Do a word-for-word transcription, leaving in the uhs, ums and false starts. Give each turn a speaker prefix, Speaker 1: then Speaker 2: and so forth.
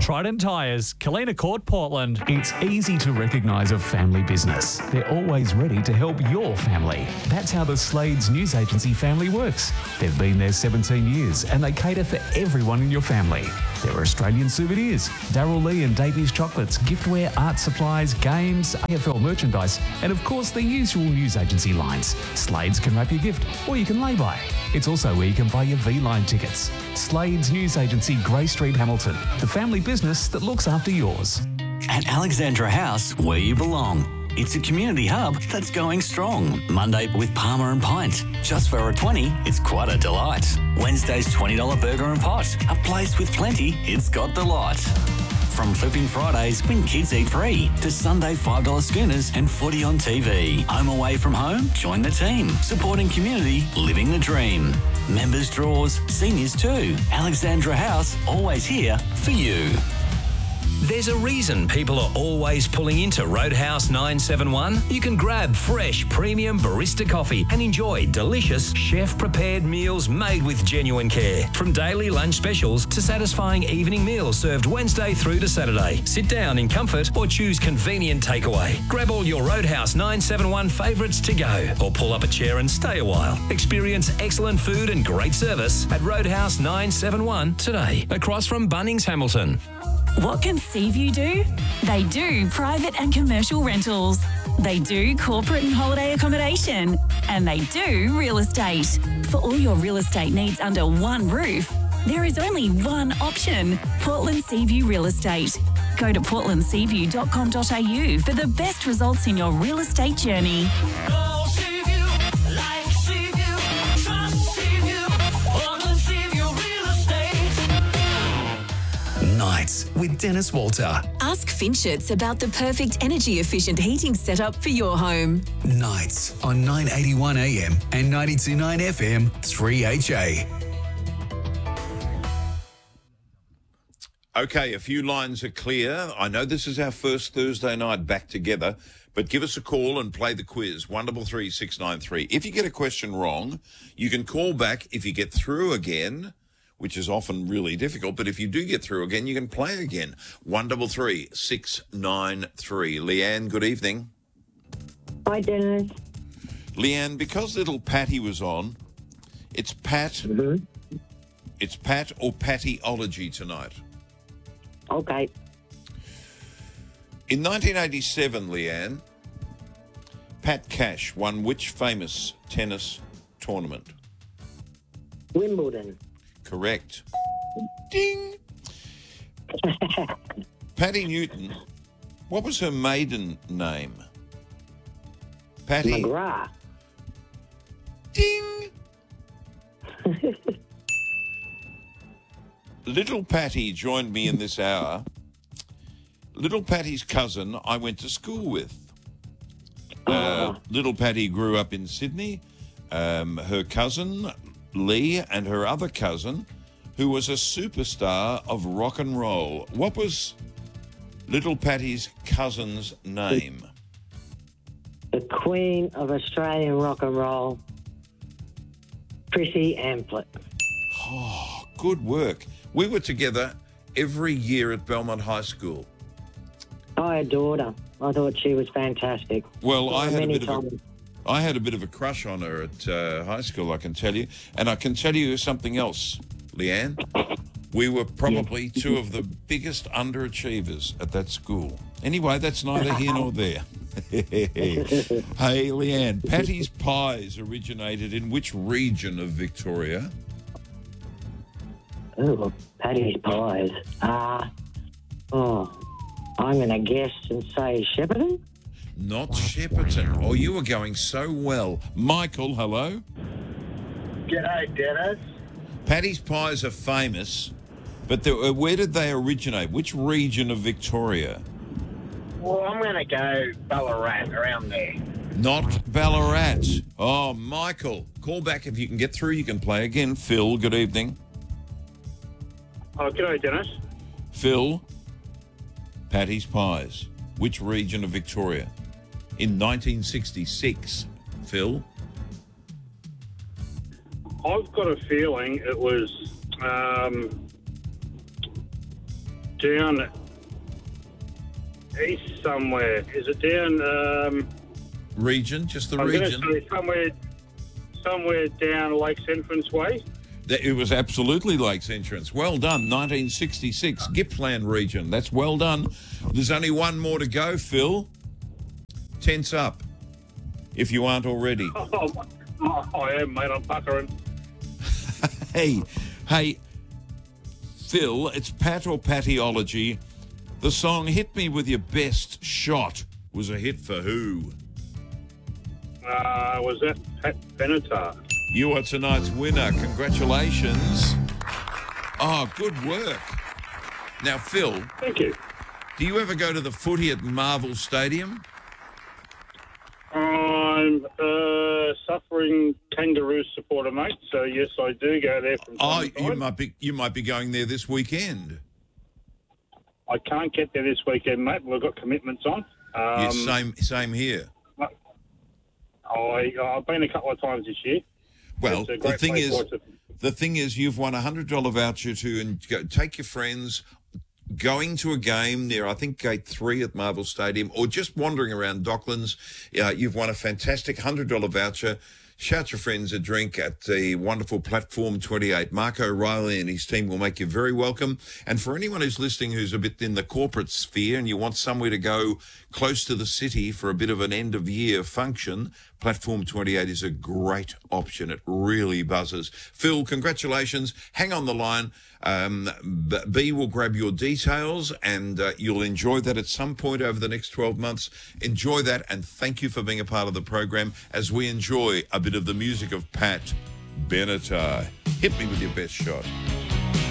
Speaker 1: Trident Tyres, Kalina Court, Portland.
Speaker 2: It's easy to recognise a family business. They're always ready to help your family. That's how the Slades News Agency family works. They've been there seventeen years and they cater for everyone in your family. There are Australian souvenirs, Darryl Lee and Davies chocolates, giftware, art supplies, games, A F L merchandise, and of course the usual news agency lines. Slades can wrap your gift or you can lay by. It's also where you can buy your V-Line tickets. Slades News Agency, Grey Street, Hamilton. The family business that looks after yours.
Speaker 3: At Alexandra House, where you belong. It's a community hub that's going strong. Monday with Palmer and Pint. Just for a twenty, it's quite a delight. Wednesday's twenty dollars burger and pot. A place with plenty, it's got the lot. From Flipping Fridays when kids eat free to Sunday five dollars schooners and footy on T V. Home away from home? Join the team. Supporting community, living the dream. Members draws, seniors too. Alexandra House, always here for you.
Speaker 4: There's a reason people are always pulling into Roadhouse nine seven one. You can grab fresh, premium barista coffee and enjoy delicious, chef-prepared meals made with genuine care. From daily lunch specials to satisfying evening meals served Wednesday through to Saturday. Sit down in comfort or choose convenient takeaway. Grab all your Roadhouse nine seven one favourites to go or pull up a chair and stay a while. Experience excellent food and great service at Roadhouse nine seven one today, across from Bunnings, Hamilton.
Speaker 5: What can Seaview do? They do private and commercial rentals. They do corporate and holiday accommodation. And they do real estate. For all your real estate needs under one roof, there is only one option, Portland Seaview Real Estate. Go to portland seaview dot com dot a u for the best results in your real estate journey.
Speaker 6: Nights with Dennis Walter.
Speaker 7: Ask Finchets about the perfect energy efficient heating setup for your home.
Speaker 6: Nights on nine eighty-one A M and ninety-two point nine F M three H A.
Speaker 8: Okay, a few lines are clear. I know this is our first Thursday night back together, but give us a call and play the quiz, one double three six nine three. If you get a question wrong, you can call back. If you get through again, which is often really difficult, but if you do get through again, you can play again. one double three six nine three. Leanne, good evening.
Speaker 9: Hi, Dennis.
Speaker 8: Leanne, because little Patty was on, it's Pat.
Speaker 9: Mm-hmm.
Speaker 8: It's Pat or Pattyology tonight.
Speaker 9: Okay.
Speaker 8: In nineteen eighty-seven, Leanne, Pat Cash won which famous tennis tournament?
Speaker 9: Wimbledon.
Speaker 8: Correct. Ding. Patty Newton, what was her maiden name? Patty.
Speaker 9: McGrath.
Speaker 8: Ding. Little Patty joined me in this hour. Little Patty's cousin I went to school with. Uh, little Patty grew up in Sydney. Um, her cousin Lee and her other cousin, who was a superstar of rock and roll. What was little Patty's cousin's name?
Speaker 9: The Queen of Australian rock and roll, Chrissy Amplet.
Speaker 8: Oh, good work. We were together every year at Belmont High School.
Speaker 9: I adored her. I thought she was fantastic.
Speaker 8: Well,
Speaker 9: Saw
Speaker 8: I
Speaker 9: her
Speaker 8: had a
Speaker 9: many
Speaker 8: bit of a...
Speaker 9: times.
Speaker 8: I had a bit of a crush on her at uh, high school, I can tell you. And I can tell you something else, Leanne. We were probably two of the biggest underachievers at that school. Anyway, that's neither here nor there. Hey, Leanne, Patty's Pies originated in which region of Victoria?
Speaker 9: Oh, Patty's Pies. Ah, uh, oh, I'm going to guess and say Shepparton?
Speaker 8: Not Shepparton. Oh, you were going so well. Michael, hello.
Speaker 10: G'day, Dennis.
Speaker 8: Patty's Pies are famous, but the, uh, where did they originate? Which region of Victoria?
Speaker 10: Well, I'm going to go Ballarat, around there.
Speaker 8: Not Ballarat. Oh, Michael, call back if you can get through. You can play again. Phil, good evening.
Speaker 10: Oh, g'day, Dennis.
Speaker 8: Phil, Patty's Pies. Which region of Victoria? In nineteen sixty-six, Phil?
Speaker 10: I've got a feeling it was um,
Speaker 11: down east somewhere. Is it down? Um,
Speaker 8: Region, just the
Speaker 11: I'm
Speaker 8: region.
Speaker 11: going to say somewhere, somewhere down Lakes Entrance Way.
Speaker 8: That- It was absolutely Lakes Entrance. Well done. nineteen sixty-six, Gippsland region. That's well done. There's only one more to go, Phil. Tense up, if you aren't already.
Speaker 11: Oh, oh, I am, mate. I'm puckering.
Speaker 8: Hey, hey, Phil, it's Pat or Pattyology. The song Hit Me With Your Best Shot was a hit for who?
Speaker 11: Uh, was that Pat Benatar?
Speaker 8: You are tonight's winner. Congratulations. Oh, good work. Now, Phil.
Speaker 11: Thank you.
Speaker 8: Do you ever go to the footy at Marvel Stadium?
Speaker 11: I'm uh, suffering Kangaroo supporter, mate. So yes, I do go there from
Speaker 8: Oh,
Speaker 11: time to
Speaker 8: you
Speaker 11: time.
Speaker 8: might be you might be going there this weekend.
Speaker 11: I can't get there this weekend, mate. We've got commitments on. Um,
Speaker 8: Yeah, same same here.
Speaker 11: I, I've been a couple of times this year.
Speaker 8: Well,
Speaker 11: It's a
Speaker 8: the
Speaker 11: great
Speaker 8: thing
Speaker 11: place
Speaker 8: is,
Speaker 11: for it to-
Speaker 8: the thing is, you've won a hundred dollar voucher to and go, take your friends, going to a game near, I think, Gate Three at Marvel Stadium, or just wandering around Docklands. Uh, you've won a fantastic hundred dollar voucher. Shout your friends a drink at the wonderful Platform twenty-eight. Mark O'Reilly and his team will make you very welcome. And for anyone who's listening who's a bit in the corporate sphere and you want somewhere to go close to the city for a bit of an end-of-year function, Platform twenty-eight is a great option. It really buzzes. Phil, congratulations. Hang on the line. Um, B B will grab your details and uh, you'll enjoy that at some point over the next twelve months. Enjoy that, and thank you for being a part of the program as we enjoy a bit of the music of Pat Benatar. Hit me with your best shot.